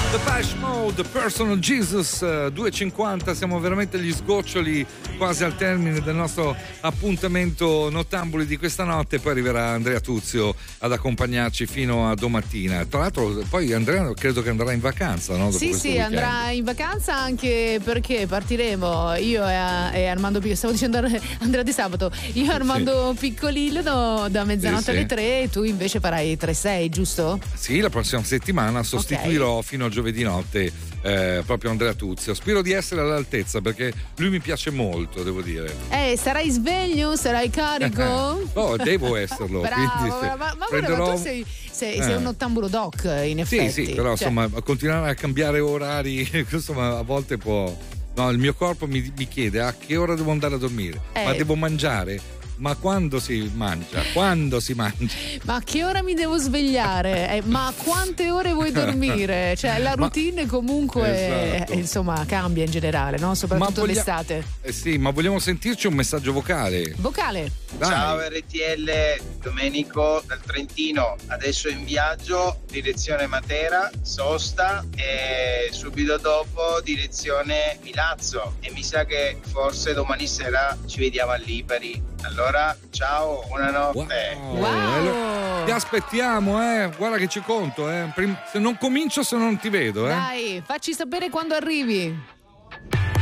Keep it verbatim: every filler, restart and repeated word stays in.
Depeche Mode, Personal Jesus, due e cinquanta, siamo veramente agli sgoccioli, quasi al termine del nostro appuntamento Nottambuli di questa notte. Poi arriverà Andrea Tuzio ad accompagnarci fino a domattina. Tra l'altro poi Andrea credo che andrà in vacanza, no? Dopo sì sì weekend. Andrà in vacanza, anche perché partiremo io e, e Armando Piccolo, stavo dicendo Andrea Di Sabato, io e Armando sì. Piccolillo no, da mezzanotte sì, alle sì. tre, e tu invece farai tre sei, giusto? Sì, la prossima settimana sostituirò okay. fino a giovedì notte eh, proprio Andrea Tuzio. Spero di essere all'altezza, perché lui mi piace molto, devo dire. Eh, sarai sveglio? Sarai carico? Oh, devo esserlo. Bravo, bravo. Ma, ma, prenderò... ma tu sei, sei, sei eh. un nottambulo doc, in effetti. Sì, sì, però cioè... insomma, continuare a cambiare orari, insomma, a volte può. No, il mio corpo mi, mi chiede a che ora devo andare a dormire, eh. ma devo mangiare. Ma quando si mangia? Quando si mangia? Ma a che ora mi devo svegliare? Eh, ma quante ore vuoi dormire? Cioè la routine ma, comunque esatto. eh, insomma cambia in generale, no? Soprattutto voglia... l'estate. Eh sì, ma vogliamo sentirci un messaggio vocale? Vocale. Dai. Ciao R T L, Domenico dal Trentino, adesso in viaggio, direzione Matera, sosta e subito dopo direzione Milazzo, e mi sa che forse domani sera ci vediamo a Lipari. Allora, ciao, buonanotte. Wow. Wow. Ti aspettiamo, eh. Guarda che ci conto, eh. Se non comincio, se non ti vedo, eh. Dai, facci sapere quando arrivi.